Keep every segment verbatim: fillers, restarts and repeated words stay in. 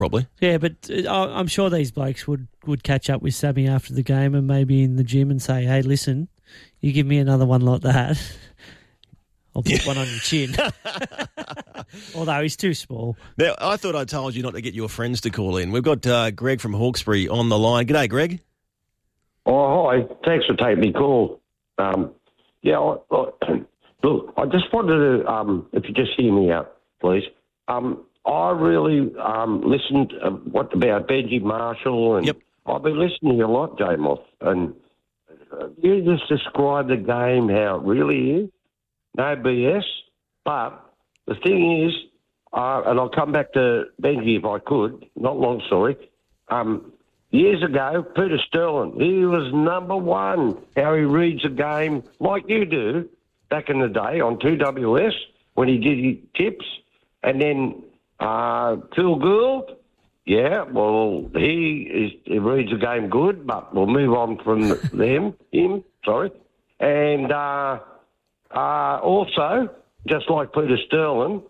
probably. Yeah, but uh, I'm sure these blokes would, would catch up with Sammy after the game and maybe in the gym and say, hey, listen, you give me another one like that, I'll put yeah. one on your chin. Although he's too small. Now, I thought I told you not to get your friends to call in. We've got uh, Greg from Hawkesbury on the line. G'day, Greg. Oh, hi. Thanks for taking me call. Um, yeah, I, I, look, I just wanted to, um, if you just hear me out, please. Um, I really um, listened uh, what about Benji Marshall, and yep. I've been listening a lot, J-Moth, and uh, you just describe the game how it really is. No B S, but the thing is, uh, and I'll come back to Benji if I could, not long story, um, years ago, Peter Sterling, he was number one, how he reads a game like you do back in the day on two W S when he did his tips. And then uh, Phil Gould, yeah, well, he, is, he reads the game good, but we'll move on from them, him, sorry. And uh, uh, also, just like Peter Sterling,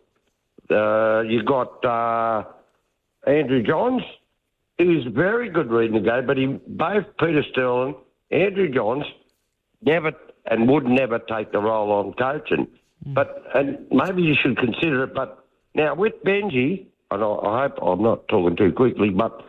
uh, you got uh, Andrew Johns, who's very good reading the game, but he, both Peter Sterling, Andrew Johns, never and would never take the role on coaching. Mm. But and maybe you should consider it. But now with Benji, and I, I hope I'm not talking too quickly, but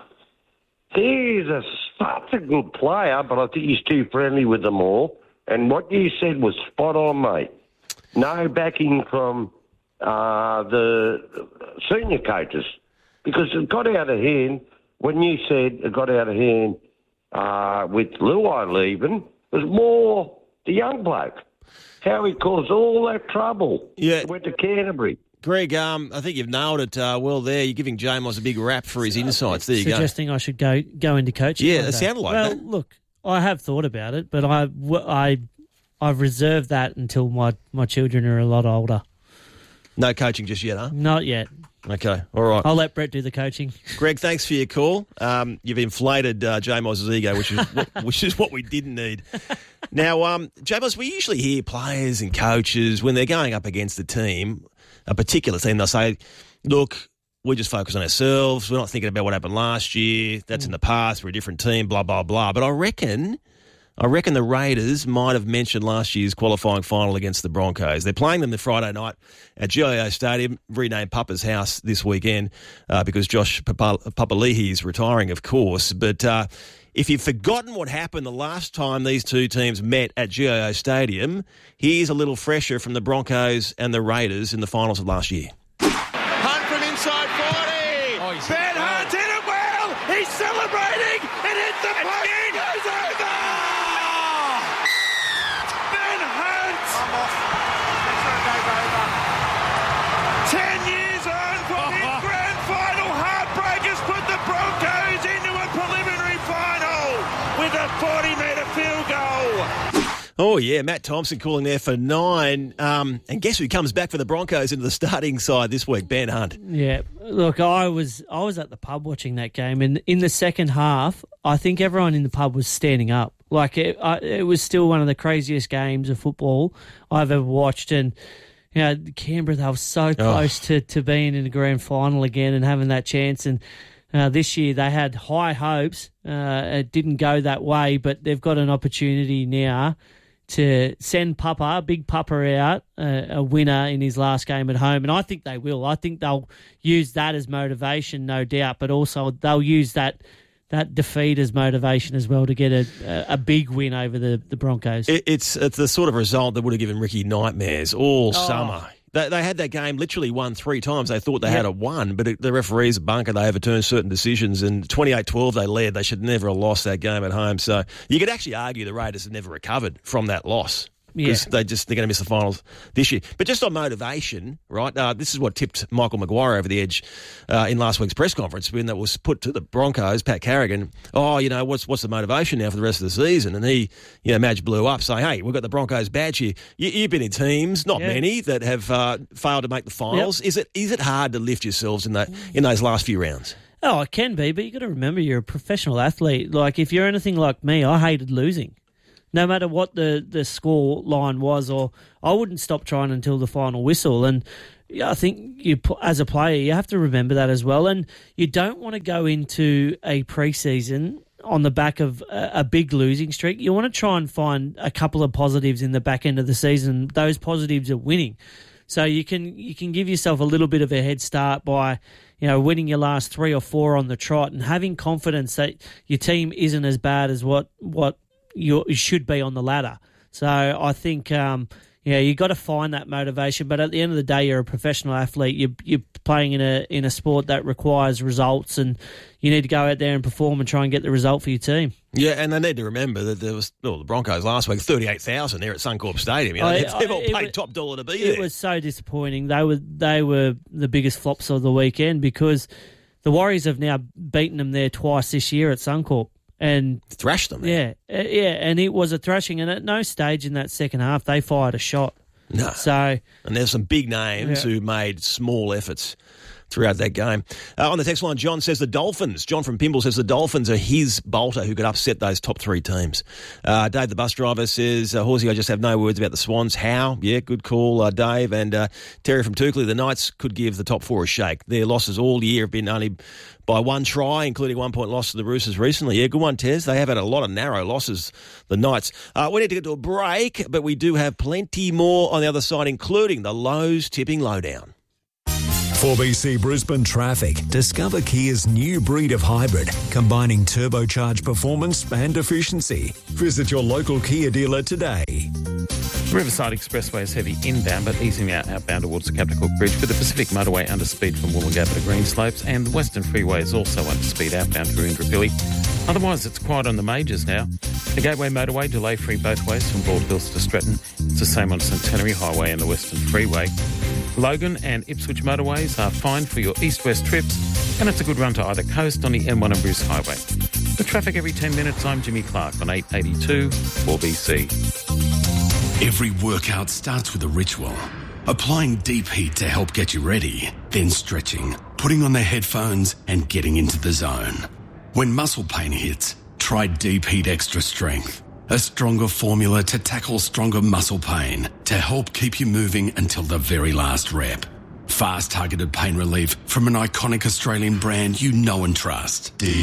he's a, such a good player, but I think he's too friendly with them all. And what you said was spot on, mate. No backing from uh, the senior coaches because it got out of hand. When you said it got out of hand uh, with Luai leaving, it was more the young bloke. How he caused all that trouble. Yeah. Went to Canterbury. Greg, um, I think you've nailed it uh, well there. You're giving J-Moss a big rap for his insights. There you Suggesting go. Suggesting I should go go into coaching. Yeah, it sounded like well, that. Well, look, I have thought about it, but I, I, I've reserved that until my, my children are a lot older. No coaching just yet, huh? Not yet. Okay, all right. I'll let Brett do the coaching. Greg, thanks for your call. Um, you've inflated uh, J-Moss's ego, which is what, which is what we didn't need. Now, um, J-Moss, we usually hear players and coaches when they're going up against a team, a particular team, they'll say, look, we just focus on ourselves. We're not thinking about what happened last year. That's mm. in the past. We're a different team, blah, blah, blah. But I reckon... I reckon the Raiders might have mentioned last year's qualifying final against the Broncos. They're playing them the Friday night at G I O Stadium, renamed Papa's House this weekend uh, because Josh Papali'i is retiring, of course. But uh, if you've forgotten what happened the last time these two teams met at G I O Stadium, here's a little fresher from the Broncos and the Raiders in the finals of last year. Hunt from inside forty. Oh, Ben Hunt hit it well. He's celebrating. It hits the post. It goes over. Ten years on from his grand final. Heartbreakers put the Broncos into a preliminary final with a forty-metre field goal. Oh, yeah, Matt Thompson calling there for nine. Um, and guess who comes back for the Broncos into the starting side this week? Ben Hunt. Yeah, look, I was I was at the pub watching that game, and in the second half, I think everyone in the pub was standing up. Like, it, I, it was still one of the craziest games of football I've ever watched, and you know, Canberra, they were so close oh. to, to being in the grand final again and having that chance. And uh, this year they had high hopes. Uh, it didn't go that way, but they've got an opportunity now to send Papa, big Papa out, uh, a winner in his last game at home. And I think they will. I think they'll use that as motivation, no doubt, but also they'll use that that defeat as motivation as well to get a a big win over the, the Broncos. It, it's it's the sort of result that would have given Ricky nightmares all oh. summer. They, they had that game literally won three times. They thought they yep. had it won, but it, the referees bunker, they overturned certain decisions, and twenty-eight twelve they led. They should never have lost that game at home. So you could actually argue the Raiders have never recovered from that loss. Because yeah. they just, they're going to miss the finals this year. But just on motivation, right, uh, this is what tipped Michael Maguire over the edge uh, in last week's press conference when that was put to the Broncos, Pat Carrigan, oh, you know, what's what's the motivation now for the rest of the season? And he, you know, Madge blew up saying, hey, we've got the Broncos badge here. You, you've been in teams, not yeah. many, that have uh, failed to make the finals. Yep. Is it is it hard to lift yourselves in, that, in those last few rounds? Oh, it can be, but you've got to remember you're a professional athlete. Like, if you're anything like me, I hated losing. No matter what the, the score line was, or I wouldn't stop trying until the final whistle. And yeah, I think you, as a player, you have to remember that as well. And you don't want to go into a pre-season on the back of a, a big losing streak. You want to try and find a couple of positives in the back end of the season. Those positives are winning. So you can you can give yourself a little bit of a head start by, you know, winning your last three or four on the trot and having confidence that your team isn't as bad as what what you should be on the ladder. So I think, um, yeah, you got to find that motivation. But at the end of the day, you're a professional athlete. You're, you're playing in a in a sport that requires results, and you need to go out there and perform and try and get the result for your team. Yeah, and they need to remember that there was, well, the Broncos last week, thirty-eight thousand there at Suncorp Stadium. You know, I, they've, they've all I, paid was, top dollar to be it there. It was so disappointing. They were they were the biggest flops of the weekend because the Warriors have now beaten them there twice this year at Suncorp. And thrashed them. Man. Yeah, uh, yeah, and it was a thrashing. And at no stage in that second half, they fired a shot. No. So, and there's some big names yeah. who made small efforts throughout that game. Uh, on the text line, John says the Dolphins. John from Pimble says the Dolphins are his bolter who could upset those top three teams. Uh, Dave, the bus driver, says, uh, Horsey, I just have no words about the Swans. How? Yeah, good call, uh, Dave. And uh, Terry from Toukley, the Knights could give the top four a shake. Their losses all year have been only by one try, including one point loss to the Roosters recently. Yeah, good one, Tez. They have had a lot of narrow losses, the Knights. Uh, we need to get to a break, but we do have plenty more on the other side, including the Lowe's tipping lowdown. four B C Brisbane Traffic. Discover Kia's new breed of hybrid, combining turbocharged performance and efficiency. Visit your local Kia dealer today. Riverside Expressway is heavy inbound, but easing out outbound towards the Captain Cook Bridge, with the Pacific Motorway under speed from Woolloongabba to Greenslopes, and the Western Freeway is also under speed outbound to Indooroopilly. Otherwise, it's quiet on the majors now. The Gateway Motorway, delay-free both ways from Bald Hills to Stratton. It's the same on Centenary Highway and the Western Freeway. Logan and Ipswich motorways are fine for your east-west trips, and it's a good run to either coast on the M one and Bruce Highway. The traffic every ten minutes, I'm Jimmy Clark on eight eighty-two four B C. Every workout starts with a ritual. Applying deep heat to help get you ready, then stretching, putting on the headphones and getting into the zone. When muscle pain hits, try Deep Heat Extra Strength, a stronger formula to tackle stronger muscle pain to help keep you moving until the very last rep. Fast targeted pain relief from an iconic Australian brand you know and trust. Deep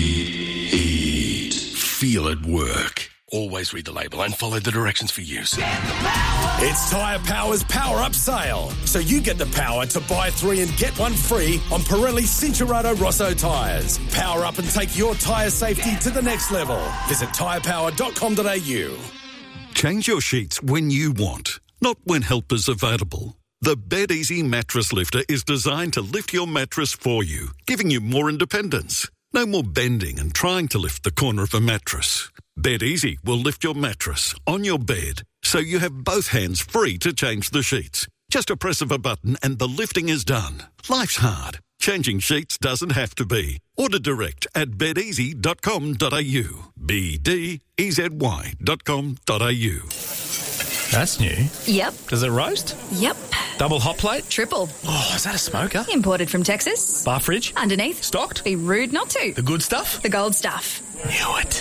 Heat. Feel it work. Always read the label and follow the directions for use. It's Tyre Power's Power Up Sale. So you get the power to buy three and get one free on Pirelli Cincherato Rosso tyres. Power up and take your tyre safety to the next level. Visit tyre power dot com dot a u. Change your sheets when you want, not when help is available. The BedEasy Mattress Lifter is designed to lift your mattress for you, giving you more independence. No more bending and trying to lift the corner of a mattress. BedEasy will lift your mattress on your bed so you have both hands free to change the sheets. Just a press of a button and the lifting is done. Life's hard. Changing sheets doesn't have to be. Order direct at bed easy dot com dot a u. B D E Z Y dot com dot a u. That's new. Yep. Does it roast? Yep. Double hot plate? Triple. Oh, is that a smoker? Imported from Texas. Bar fridge? Underneath. Stocked? Be rude not to. The good stuff? The gold stuff. Knew it.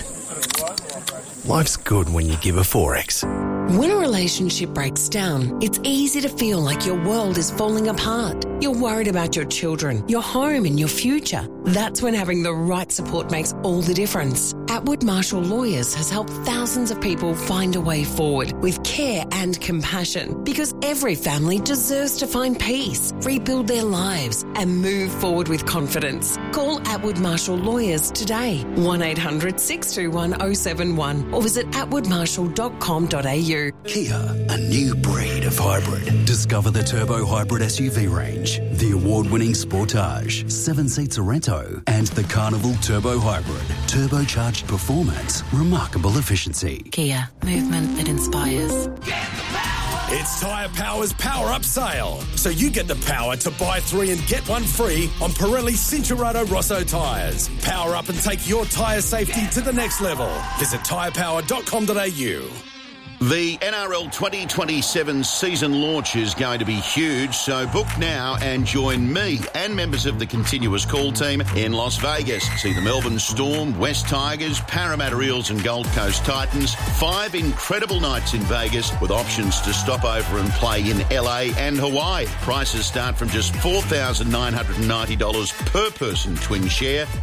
Life's good when you give a four X. When a relationship breaks down, it's easy to feel like your world is falling apart. You're worried about your children, your home and your future. That's when having the right support makes all the difference. Atwood Marshall Lawyers has helped thousands of people find a way forward with care and compassion, because every family deserves to find peace, rebuild their lives and move forward with confidence. Call Atwood Marshall Lawyers today, one eight hundred six two one oh seven one, or visit atwood marshall dot com dot a u. Kia, a new breed of hybrid. Discover the Turbo Hybrid S U V range, the award-winning Sportage, seven-seat Sorento, and the Carnival Turbo Hybrid. Turbocharged performance, remarkable efficiency. Kia, movement that inspires. It's Tyre Power's Power Up Sale. So you get the power to buy three and get one free on Pirelli Cincherato Rosso tyres. Power up and take your tyre safety to the next level. Visit tyre power dot com dot a u. The N R L twenty twenty-seven season launch is going to be huge, so book now and join me and members of the Continuous Call team in Las Vegas. See the Melbourne Storm, West Tigers, Parramatta Eels and Gold Coast Titans. Five incredible nights in Vegas with options to stop over and play in L A and Hawaii. Prices start from just four thousand nine hundred ninety dollars per person twin share.